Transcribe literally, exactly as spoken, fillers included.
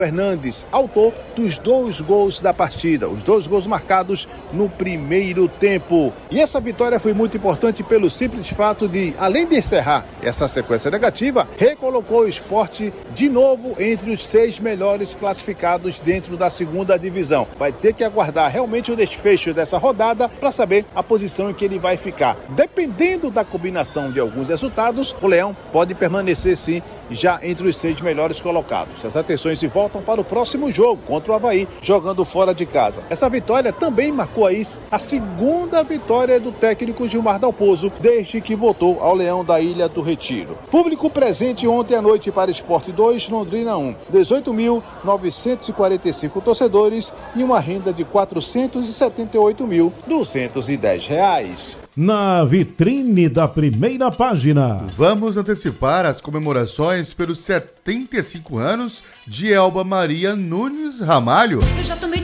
Fernandes, autor dos dois gols da partida, os dois gols marcados no primeiro tempo. E essa vitória foi muito importante pelo simples fato de, além de encerrar essa sequência negativa, recolocou o Sport de novo entre os seis melhores classificados dentro da segunda divisão. Vai ter que aguardar realmente o desfecho dessa rodada para saber a posição em que ele vai ficar. Dependendo da combinação de alguns resultados, o Leão pode permanecer sim já entre os seis melhores colocados. As atenções se voltam para o próximo jogo contra o Avaí, jogando fora de casa. Essa vitória também marcou aí a segunda vitória do técnico Gilmar Dalpozo desde que voltou ao Leão da Ilha do Retiro. Público presente ontem à noite para Sport dois, Londrina um. dezoito mil novecentos e quarenta e cinco torcedores e uma renda de quatrocentos e setenta e oito mil duzentos e dez reais. Na vitrine da primeira página. Vamos antecipar as comemorações pelos setenta e cinco anos de Elba Maria Nunes Ramalho. Eu já tomei